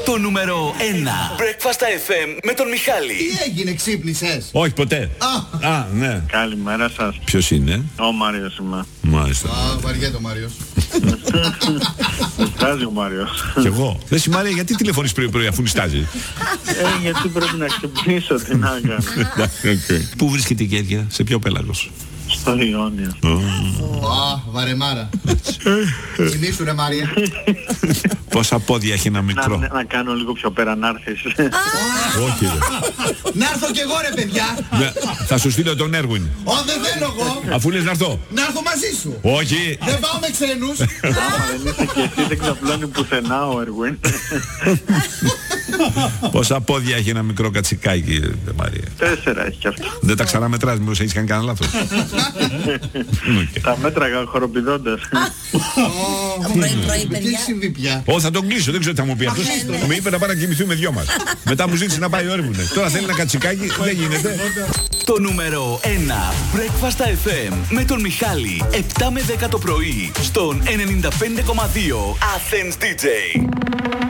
Το νούμερο 1 Breakfast FM με τον Μιχάλη. Τι έγινε, ξύπνησες? Όχι ποτέ. Α, ναι. Καλημέρα σας. Ποιος είναι? Ο Μάριος είμαι. Μάλιστα. Βαριέται ο Μάριος. Νιστάζει ο Μάριος. Κι εγώ. Δε Μάρια, γιατί τηλεφωνείς πρωί αφού νιστάζει? Γιατί πρέπει να ξυπνήσω, τι να κάνω. Πού βρίσκεται η Κέρκυρα, σε ποιο πέλαγος? Στο Ιόνιο. Βαρεμάρα. Κοιμήσου ρε Μάρια. Πόσα πόδια έχει ένα μικρό? Να κάνω λίγο πιο πέρα να έρθεις. Όχι ρε. Να έρθω κι εγώ ρε παιδιά. Θα σου στείλω τον Έρουιν. Δεν θέλω εγώ. Αφού λες να έρθω. Να έρθω μαζί σου. Όχι. Δεν πάω με ξένους. Άμα δεν είσαι και εσύ δεν ξαπλώνει πουθενά ο Ερουίν. Πόσα πόδια έχει ένα μικρό κατσικάκι, Μαρία? 4 έχει κι αυτό. Δεν τα ξαναμετράς, μήπως έχεις κάνει κανένα λάθος? Τα μέτραγα χοροπηδώντας. Από πρωί-πρωί, Τι παιδιά. έχει συμβεί πια? Θα τον κλείσω, δεν ξέρω τι θα μου πει αυτός. Με είπε να πάμε να κοιμηθούμε δυο μας. Μετά μου ζήτησε να πάει ο Έρμουνε. Τώρα θέλει ένα κατσικάκι, δεν γίνεται. Το νούμερο 1 Breakfast FM με τον Μιχάλη. 7 με 10 το πρωί στον 95,2 Athens DJ.